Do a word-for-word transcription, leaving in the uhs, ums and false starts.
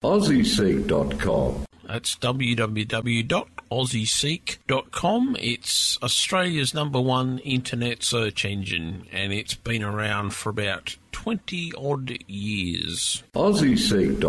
aussie seek dot com. That's w w w dot aussie seek dot com. It's Australia's number one internet search engine, and it's been around for about twenty odd years. aussie seek dot com.